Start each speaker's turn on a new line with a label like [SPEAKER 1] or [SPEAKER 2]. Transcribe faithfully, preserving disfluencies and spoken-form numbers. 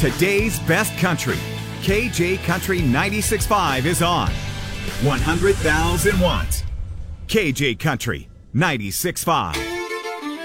[SPEAKER 1] Today's best country. K J Country ninety-six point five is on. one hundred thousand watts. K J Country ninety-six point five.